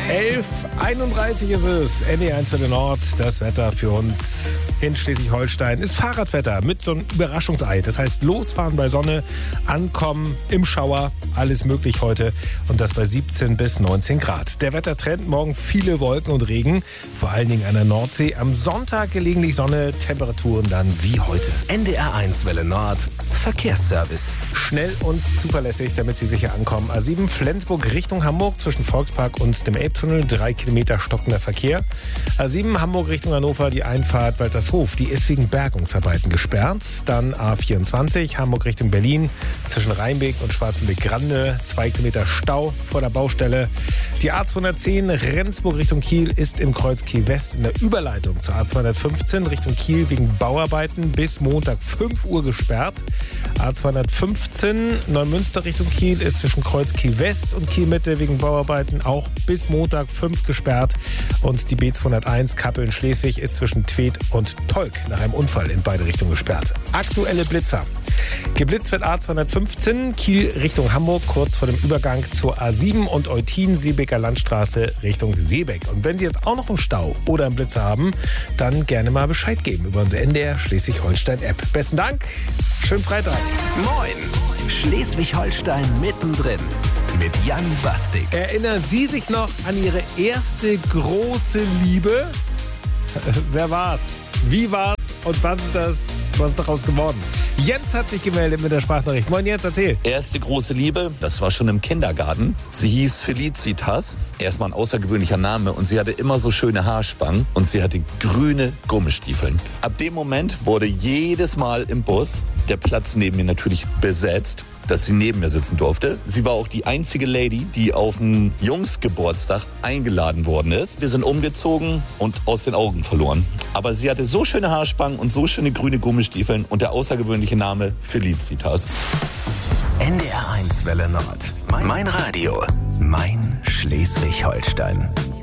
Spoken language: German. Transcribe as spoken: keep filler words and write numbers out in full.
elf Uhr einunddreißig ist es, N D R eins Welle Nord. Das Wetter für uns in Schleswig-Holstein ist Fahrradwetter mit so einem Überraschungsei. Das heißt, losfahren bei Sonne, ankommen im Schauer, alles möglich heute. Und das bei siebzehn bis neunzehn Grad. Der Wettertrend, morgen viele Wolken und Regen, vor allen Dingen an der Nordsee. Am Sonntag gelegentlich Sonne, Temperaturen dann wie heute. N D R eins Welle Nord, Verkehrsservice. Schnell und zuverlässig, damit Sie sicher ankommen. A sieben Flensburg Richtung Hamburg zwischen Volkspark und dem Elbtunnel. Drei Kilometer stockender Verkehr. A sieben Hamburg Richtung Hannover, die Einfahrt Waltershof. Die ist wegen Bergungsarbeiten gesperrt. Dann A vierundzwanzig Hamburg Richtung Berlin zwischen Rheinbeek und Schwarzenbeck-Grande. Zwei Kilometer Stau vor der Baustelle. Die A zweihundertzehn Rendsburg Richtung Kiel ist im Kreuz Kiel West in der Überleitung zur A zweihundertfünfzehn Richtung Kiel wegen Bauarbeiten bis Montag fünf Uhr gesperrt. A zweihundertfünfzehn Neumünster Richtung Kiel ist zwischen Kreuz Kiel West und Kiel Mitte wegen Bauarbeiten auch bis Montag fünf gesperrt. Und die B zweihunderteins Kappeln-Schleswig ist zwischen Tweed und Tolk nach einem Unfall in beide Richtungen gesperrt. Aktuelle Blitzer. Geblitzt wird A zweihundertfünfzehn Kiel Richtung Hamburg, kurz vor dem Übergang zur A sieben und Eutin-Seebecker Landstraße Richtung Seebeck. Und wenn Sie jetzt auch noch einen Stau oder einen Blitzer haben, dann gerne mal Bescheid geben über unsere N D R Schleswig-Holstein-App. Besten Dank, schönen Freitag. Moin, Schleswig-Holstein mittendrin mit Jan Bastik. Erinnern Sie sich noch an Ihre erste große Liebe? Wer war's? Wie war's? Und was ist das? Was ist daraus geworden? Jens hat sich gemeldet mit der Sprachnachricht. Moin Jens, erzähl. Erste große Liebe, das war schon im Kindergarten. Sie hieß Felicitas. Erstmal ein außergewöhnlicher Name. Und sie hatte immer so schöne Haarspangen. Und sie hatte grüne Gummistiefeln. Ab dem Moment wurde jedes Mal im Bus der Platz neben mir natürlich besetzt, dass sie neben mir sitzen durfte. Sie war auch die einzige Lady, die auf einen Jungsgeburtstag eingeladen worden ist. Wir sind umgezogen und aus den Augen verloren. Aber sie hatte so schöne Haarspangen und so schöne grüne Gummistiefeln und der außergewöhnliche Name Felicitas. N D R eins Welle Nord. Mein Radio. Mein Schleswig-Holstein.